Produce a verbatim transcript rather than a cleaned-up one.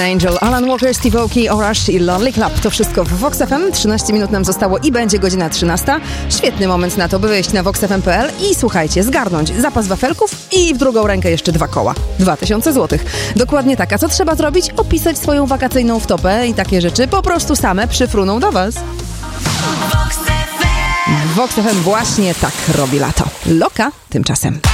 Angel, Alan Walker, Steve Aoki, Rush i Lonely Club. To wszystko w Vox F M. trzynaście minut nam zostało i będzie godzina trzynasta. Świetny moment na to, by wejść na vox f m kropka p l i słuchajcie, zgarnąć zapas wafelków i w drugą rękę jeszcze dwa koła. Dwa tysiące złotych. Dokładnie tak. A co trzeba zrobić? Opisać swoją wakacyjną wtopę i takie rzeczy po prostu same przyfruną do was. Vox F M właśnie tak robi lato. Loka tymczasem.